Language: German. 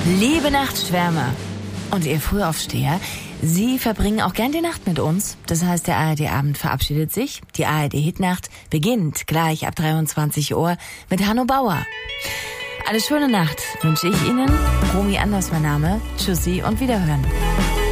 Liebe Nachtschwärmer und ihr Frühaufsteher, Sie verbringen auch gern die Nacht mit uns. Das heißt, der ARD-Abend verabschiedet sich. Die ARD-Hitnacht beginnt gleich ab 23 Uhr mit Hanno Bauer. Eine schöne Nacht wünsche ich Ihnen. Romy Anders mein Name. Tschüssi und Wiederhören.